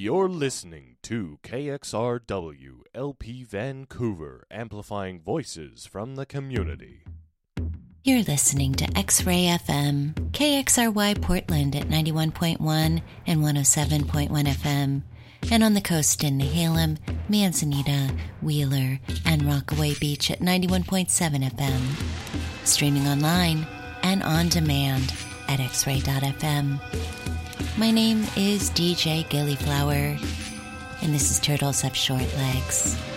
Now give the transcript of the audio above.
You're listening to KXRW LP Vancouver, amplifying voices from the community. You're listening to X-Ray FM, KXRY Portland at 91.1 and 107.1 FM, and on the coast in Nehalem, Manzanita, Wheeler, and Rockaway Beach at 91.7 FM. Streaming online and on demand at xray.fm. My name is DJ Gillyflower, and this is Turtles Have Short Legs.